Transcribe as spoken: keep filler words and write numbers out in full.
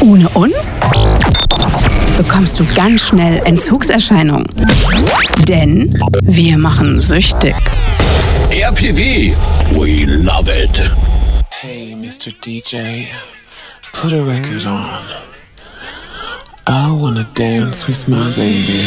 Ohne uns bekommst du ganz schnell Entzugserscheinungen. Denn wir machen süchtig. R P W, we love it. Hey, Mister D J, put a record on. I wanna dance with my baby.